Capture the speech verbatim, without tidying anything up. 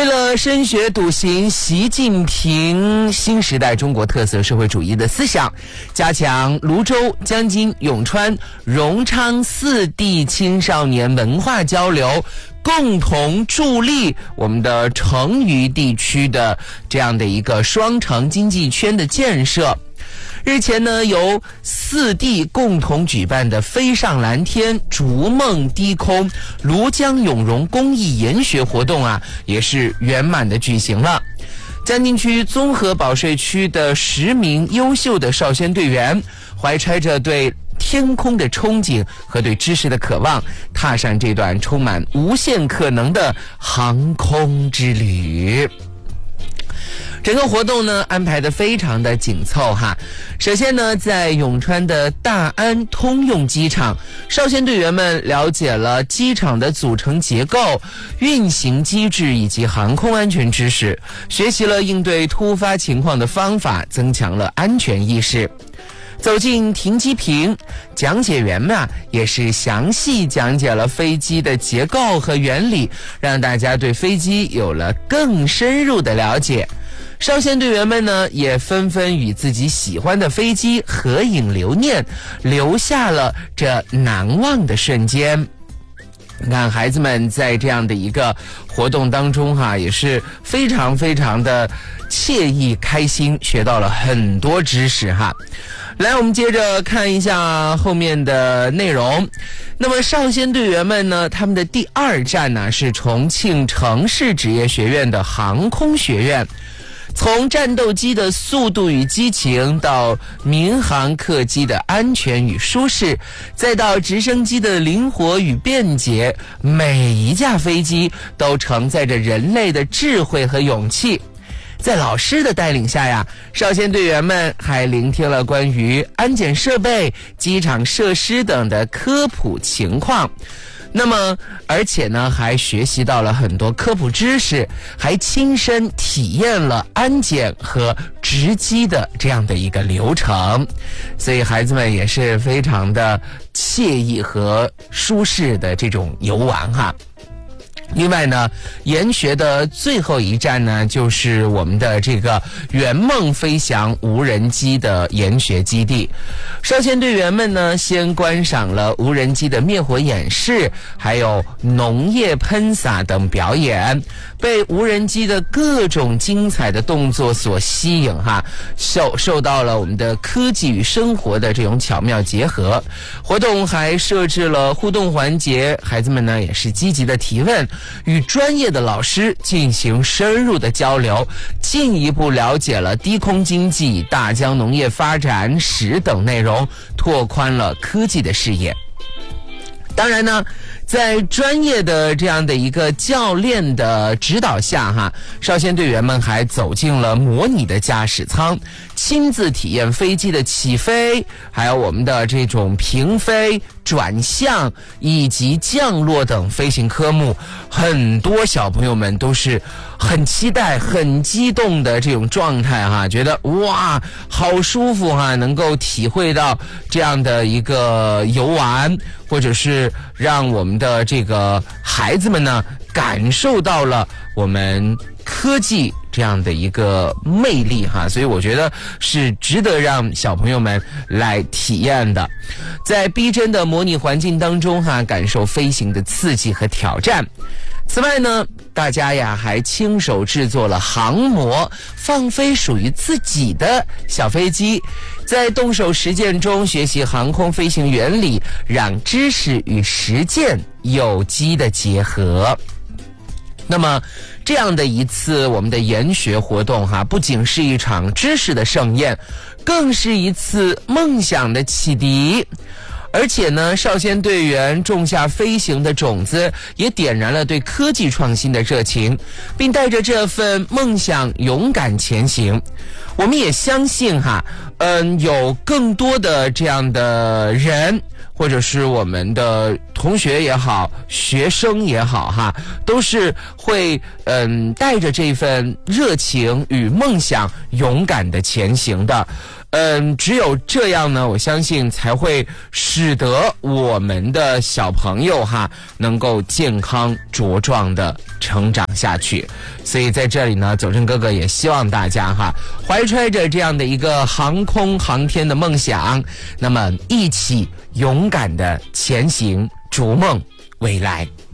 了深学笃行习近平新时代中国特色社会主义的思想，加强泸州、江津、永川、荣昌四地青少年文化交流，共同助力我们的成渝地区的这样的一个双城经济圈的建设。日前呢，由四地共同举办的飞上蓝天、逐梦低空、庐江永融公益研学活动啊，也是圆满的举行了。江津区综合保税区的十名优秀的少先队员，怀揣着对天空的憧憬和对知识的渴望，踏上这段充满无限可能的航空之旅。整个活动呢安排得非常的紧凑哈。首先呢，在永川的大安通用机场，少先队员们了解了机场的组成结构、运行机制以及航空安全知识，学习了应对突发情况的方法，增强了安全意识。走进停机坪，讲解员们啊也是详细讲解了飞机的结构和原理，让大家对飞机有了更深入的了解。少先队员们呢也纷纷与自己喜欢的飞机合影留念，留下了这难忘的瞬间。你看孩子们在这样的一个活动当中哈、啊，也是非常非常的惬意开心，学到了很多知识哈。来，我们接着看一下后面的内容。那么少先队员们呢，他们的第二站呢是重庆城市职业学院的航空学院。从战斗机的速度与激情，到民航客机的安全与舒适，再到直升机的灵活与便捷，每一架飞机都承载着人类的智慧和勇气。在老师的带领下呀，少先队员们还聆听了关于安检设备、机场设施等的科普情况。那么而且呢还学习到了很多科普知识，还亲身体验了安检和值机的这样的一个流程，所以孩子们也是非常的惬意和舒适的这种游玩哈。另外呢，研学的最后一站呢，就是我们的这个圆梦飞翔无人机的研学基地。少先队员们呢，先观赏了无人机的灭火演示，还有农业喷洒等表演，被无人机的各种精彩的动作所吸引哈，受受到了我们的科技与生活的这种巧妙结合。活动还设置了互动环节，孩子们呢也是积极的提问，与专业的老师进行深入的交流，进一步了解了低空经济、大疆农业发展史等内容，拓宽了科技的视野。当然呢，在专业的这样的一个教练的指导下哈，少先队员们还走进了模拟的驾驶舱，亲自体验飞机的起飞，还有我们的这种平飞、转向以及降落等飞行科目。很多小朋友们都是很期待、很激动的这种状态哈，觉得哇好舒服哈，能够体会到这样的一个游玩，或者是让我们的这个孩子们呢感受到了我们科技这样的一个魅力哈，所以我觉得是值得让小朋友们来体验的。在逼真的模拟环境当中哈，感受飞行的刺激和挑战。此外呢，大家呀还亲手制作了航模，放飞属于自己的小飞机，在动手实践中学习航空飞行原理，让知识与实践有机的结合。那么这样的一次我们的研学活动哈，不仅是一场知识的盛宴，更是一次梦想的启迪。而且呢，少先队员种下飞行的种子，也点燃了对科技创新的热情，并带着这份梦想勇敢前行。我们也相信哈， 嗯，有更多的这样的人，或者是我们的同学也好，学生也好哈，都是会嗯带着这份热情与梦想勇敢的前行的。嗯，只有这样呢，我相信才会使得我们的小朋友哈能够健康茁壮的成长下去。所以在这里呢，走正哥哥也希望大家哈怀揣着这样的一个航空航天的梦想，那么一起勇敢的前行，逐梦未来。